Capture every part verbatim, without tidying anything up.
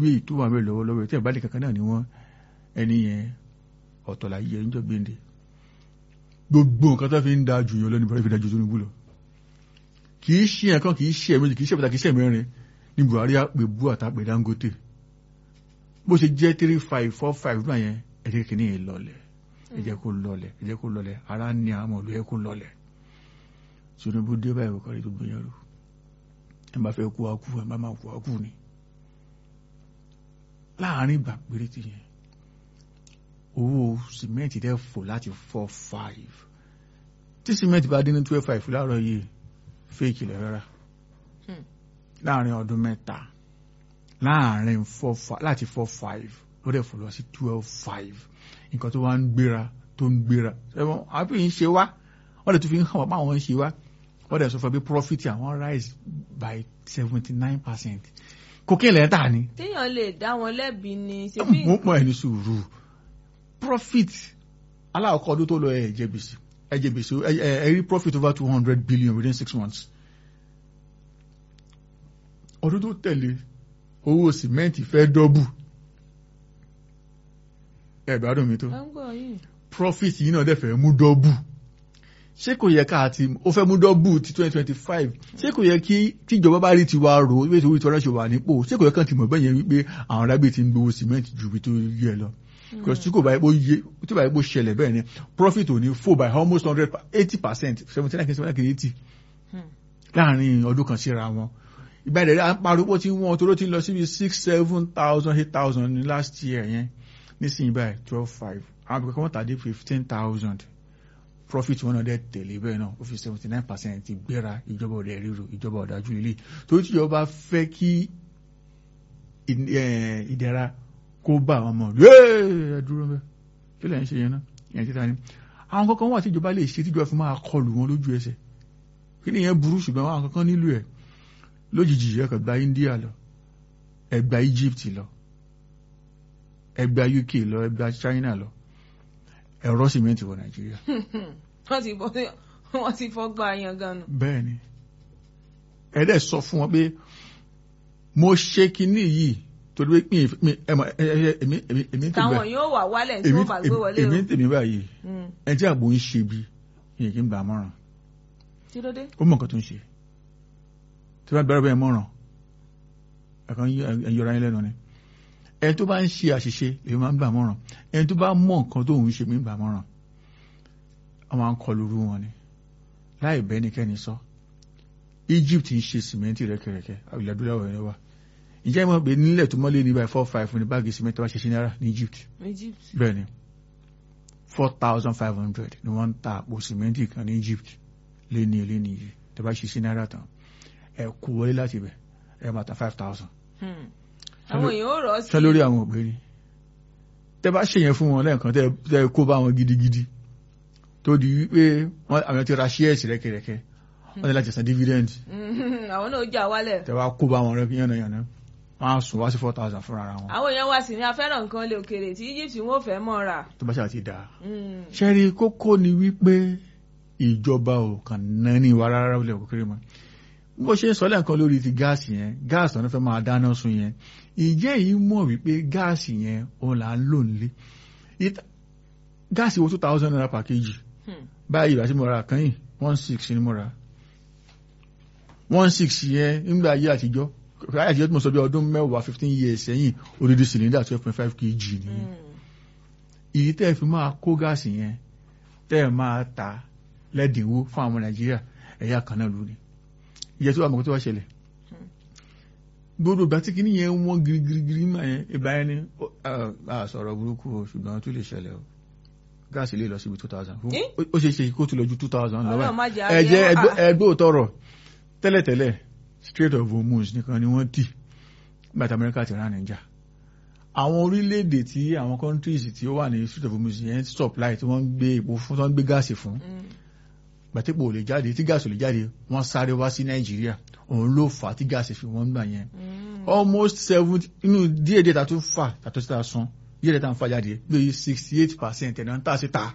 gbé ètò wà mẹ́rin lọ́wọ́lọ́wọ́ tí ìbálẹ̀ kankan náà ni wọ́n ẹni yẹn ọ̀tọ̀ láyé ẹ̀ ń jọ gbéǹde gbogbo nǹkan tó fi ń da jù yàn lọ ní Buhari fi da jù Tinubu lọ kì í ṣe ẹ̀kan kì í ṣe ẹ̀mẹ́jì kì í ṣe pàtàkì ṣe mẹ́rin ní Buhari àpè bú àtàpè Dangote bó ṣe jẹ́ three five four five náà yẹn ẹ̀jẹ̀ kìíní yẹn lọlẹ̀ ẹ̀jẹ̀ kó lọlẹ̀ ẹ̀jẹ̀ kó lọlẹ̀ ara ní àwọn ọ̀lú ẹ̀ kó lọlẹ̀ Tinubu dé báyìí kọ́kọ́ rí tó gbìyànjú ẹ̀ bá fẹ́ kú akú ẹ̀ bá máa kú akú ni láàárín ìgbà péréte yẹn owó sìmẹ́ǹtì dẹ́ fò láti four five tí sìmẹ́ǹtì bá dín ní twelve five láàárọ̀ yìí fèkì lẹ̀ rárá láàárín ọdún mẹ́ta láàárín four five láti four five ó dẹ̀ fò lọ sí twelve five nǹkan tó wá ń gbéra tó ń gbéra ẹ̀wọ̀n àbí ń ṣe wá wọ́n dẹ̀ tún fi ń hàn wá báwọn ń ṣe wá wọ́n dẹ̀ sọ fún bí profit àwọn rise by seventy nine percent kókè lẹ́tà ni. téèyàn lè dá wọn lẹ́bi ni. mo mọ ẹni sùúrù profit aláàkọ́ ọdún tó lọ ẹ̀ jẹ́ gbèsè ẹ̀ jẹ́ gbèsè ẹ̀ rí profit over two hundred billion within six months. ọdún tó tẹ̀lé owó sìmẹ́ǹtì fẹ́ dọ́bù ẹ̀gbádùn mi tó profit yìí náà dẹ̀ fẹ́ mú dọ́bù ṣé kò yẹ ká àti ó fẹ́ mú dọ́bù ti twenty twenty five ṣé kò yẹ kí tíjọba bá rí tiwa rò ó wípé tí wọ́n ṣe wà nípò ṣé kò yẹ kàn ti mọ̀ bẹ́ẹ̀ yẹn wípé àwọn arábì ti ń gbowó sìmẹ́ǹtì ju ibi tó yẹ lọ because tí kò bá yẹ tí bá yẹ bó ṣẹlẹ̀ bẹ́ẹ̀ ni profit ò ní fall by almost hundred eighty percent seventy nine seventy nine eighty láàrin ọdún kan síra wọn ìgbà ìdẹ̀rẹ̀ à ń pariwo tí wọ́n tó ló ti lọ síbi six seven thousand eight thousand ní last year yẹn nísìnyí báyìí twelve five àwọn àbíkọ́ wọn tàdé fifteen thousand profit wọn náà dẹ̀ tẹ̀lé bẹ́ẹ̀ náà ó fi seventy nine percent ti gbéra ìjọba ọ̀dẹ̀ ríro ìjọba ọ̀dájú ilé torí tíjọba fẹ́ kí ìdẹ̀ra kó bá àwọn ọmọ ẹ dúró bẹ́ẹ̀ kí lẹ́yìn ṣe yẹn náà yẹn títa ni àwọn kankan wà tíjọba lè ṣe tíjọba fi máa kọlù wọn lójú ẹsẹ̀ kí ni yẹn burú ṣùgbọ́n àwọn kankan nílò ẹ̀ lójijì ẹ kàn gba India lọ ẹ gba Egypt lọ ẹ gba U K lọ ẹ gba China lọ ẹ̀rọ sìmẹ́ǹtì wọ Nàìjíríà. wọ́n ti fọ́gbà yan gan-an. bẹ́ẹ̀ ni ẹ dẹ̀ sọ fún wọn pé mo ṣe kinní yìí torí pé èmi èmi èmi èmi tèmi táwọn yóò wà wálẹ̀ tí wọ́n bá gbé wọlé o. èmi tèmi báyìí ẹ jẹ́ àgbo ń ṣe bí yìí kí n bá a mọ̀ràn. kí ló dé. ó mọ̀ nǹkan tó ń ṣe tí wọ́n bẹ̀rẹ̀ bẹ́ẹ̀ mọ̀ràn ẹ̀kan yọra yín lẹ́nu ni ẹni tó bá ń ṣe àṣìṣe èyí máa ń gbà mọ̀ràn ẹni tó bá mọ̀ nǹkan tó ń ṣe mí gbà mọ̀ràn wọ́n máa ń kọ lóru wọn ni láì bẹ́ẹ̀ nikẹ́ni sọ Egypt ń ṣe sìmẹ́ntì rẹ́kẹrẹ́kẹ́ ilẹ̀ adúláwọ̀ yẹn wà ìjẹ́ ìmọ̀ pé nílẹ̀ tó mọ́lé ní by four five ní báàgì sìmẹ́ntì wá ṣe sí náírà ní Egypt bẹ́ẹ̀ ni four thousand five hundred ni wọ́n ń ta àpò sìmẹ́ntì kan ní Egypt lé ní ilé nìyí tó bá ṣe sí náírà tán ẹ kú wọlé láti bẹ̀ ẹ máa ta five thousand. àwọn èèyàn ò rọ̀ sí. sọ lórí àwọn ògbéni tẹ bá ṣèyẹn fún wọn lẹ́ẹ̀kan tẹ kó bá wọn gidigidi tó di wípé àwọn ti ra shares rẹ́kẹrẹ́kẹ́ wọ́n ti láti san dividend. àwọn náà jà wálẹ̀. tẹ bá kó bá wọn rẹ yànnàyànnà wọ́n á sùn wá sí four thousand fúnra ara wọn. àwọn èèyàn wá sí ní afẹ́ràn nǹkan lè òkèèrè tí Egypt wọn ò fẹ́ mọ́ ra. tó bá ṣe àti dáa. ṣẹ́rí kókó ni wípé ìjọba ò kàn náà ní ìwà rárá ilẹ̀ òkèèrè mọ́ bó ṣe ń sọ lẹ́ẹ̀kan lórí ti gáàsì yẹn gáàsì ọ̀nà fẹ́ máa dáná sun yẹn ìjẹ́ yìí mọ̀ wípé gáàsì yẹn òun là ń lò nílé gáàsì wo two thousand naira per kg báyìí ìgbà tí mo ra kan yìí one six ni mo ra one six yẹn nígbà ayé àtijọ́ ayé àtijọ́ tí mo sọ bí ọdún mẹ́wàá fifteen years sẹ́yìn odidi cylinder twelve point five kg nìyẹn ìyí tẹ́ ẹ fi máa kó gáàsì yẹn tẹ́ ẹ máa ta lẹ́dínwó fún àwọn Nàìjíríà ẹ̀yà kan náà lónìí ìyẹ́ tó wà mọ̀kú tó wá ṣẹlẹ̀ gbogbo ìgbà tí kìíní yẹn wọ́n girigirigiri máa yẹn ìgbà yẹn ni sọ̀rọ̀ burúkú o ṣùgbọ́n tó lè ṣẹlẹ̀ o gáàsì lè lọ síbi two thousand ó ṣe ṣe kó tó lọ ju two thousand lọ́wọ́ ẹ̀jẹ̀ ẹgbẹ́ òtọ́rọ̀ tẹ́lẹ̀tẹ́lẹ̀ Strait of Hormuz nìkan ni wọ́n tì nígbà tí Amẹ́ríkà ti rán níjà àwọn orílẹ̀-èdè tí àwọn countries tí ó wà ní Strait of Hormuz yẹn supply tí wọ́n gbé epo fún tí wọ́n gbé gáàsì fún gbàtípò lè jáde tí gáàsì lè jáde wọ́n sáré wá sí Nàìjíríà òun ló fà á tí gáàsì fi wọ́n gbà yẹn almost seventy inú díẹ̀ díẹ̀ ta tó fà tàtó sí ta san díẹ̀ díẹ̀ ta ń fà jáde lóye sixty eight percent ẹ̀ náà ń tà sí ta.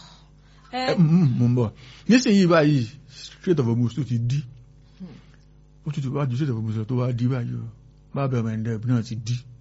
mo ń bọ̀ nísìnyí báyìí Strait of Hormuz tó ti dí ó tún ti wájú Strait of Hormuz tó wá dí báyìí o bá bẹ̀rẹ̀ mẹ́rin náà ti dí.